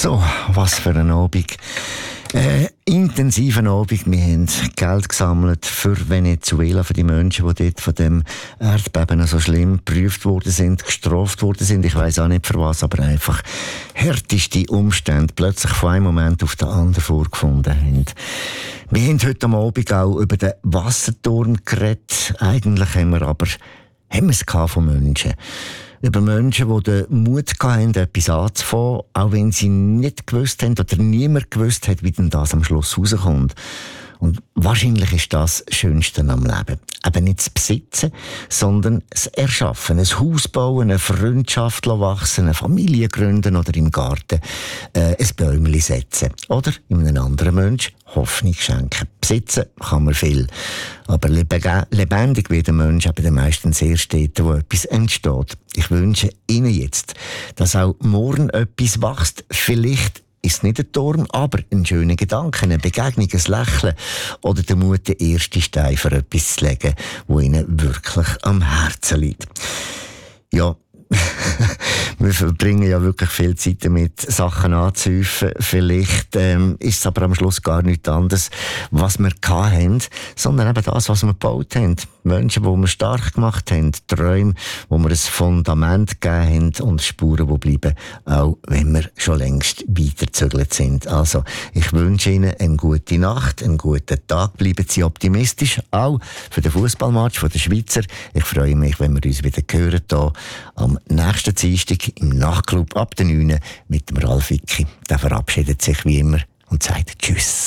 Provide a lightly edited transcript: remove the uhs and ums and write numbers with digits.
So, was für ein Abend. Intensiven Abend. Wir haben Geld gesammelt für Venezuela, für die Menschen, die dort von dem Erdbeben so schlimm geprüft worden sind, gestraft worden sind. Ich weiss auch nicht für was, aber einfach härteste Umstände plötzlich von einem Moment auf den anderen vorgefunden haben. Wir haben heute am Abend auch über den Wasserturm geredet. Eigentlich haben wir es von Menschen. Über Menschen, die den Mut hatten, etwas anzufangen, auch wenn sie nicht gewusst haben oder niemand gewusst hat, wie denn das am Schluss rauskommt. Und wahrscheinlich ist das Schönste am Leben. Eben nicht das Besitzen, sondern das Erschaffen. Ein Haus bauen, eine Freundschaft wachsen, eine Familie gründen oder im Garten ein Bäumchen setzen. Oder in einem anderen Menschen Hoffnung schenken. Besitzen kann man viel. Aber lebendig wird ein Mensch eben meistens erst dort, wo etwas entsteht. Ich wünsche Ihnen jetzt, dass auch morgen etwas wächst. Vielleicht ist nicht ein Turm, aber ein schöner Gedanke, eine Begegnung, ein Lächeln oder der Mut, den ersten Stein für etwas zu legen, wo Ihnen wirklich am Herzen liegt. Ja, wir verbringen ja wirklich viel Zeit damit, Sachen anzuhäufen. Vielleicht ist es aber am Schluss gar nichts anderes, was wir hatten, sondern eben das, was wir gebaut haben. Menschen, die wir stark gemacht haben, Träume, wo wir ein Fundament gegeben haben und Spuren, die bleiben, auch wenn wir schon längst weitergezögert sind. Also, ich wünsche Ihnen eine gute Nacht, einen guten Tag. Bleiben Sie optimistisch, auch für den Fußballmatch der Schweizer. Ich freue mich, wenn wir uns wieder hören, hier am nächsten Dienstag im Nachtclub ab der 9 mit dem Ralf Wicki. Der verabschiedet sich wie immer und sagt Tschüss.